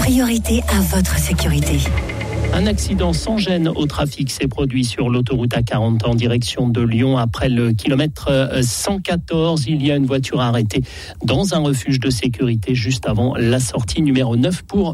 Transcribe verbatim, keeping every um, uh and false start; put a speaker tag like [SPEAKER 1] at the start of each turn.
[SPEAKER 1] priorité à votre sécurité.
[SPEAKER 2] Un accident sans gêne au trafic s'est produit sur l'autoroute A quarante en direction de Lyon. Après le kilomètre cent quatorze, il y a une voiture arrêtée dans un refuge de sécurité juste avant la sortie numéro neuf pour